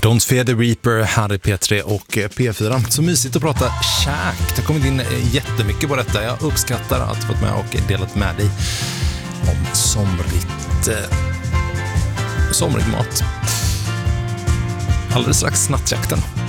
Don't Fear the Reaper här i P3 och P4. Så mysigt att prata käk. Det har kommit in jättemycket på detta. Jag uppskattar att ha fått med och delat med dig om somrig mat. Alldeles strax nattjakten.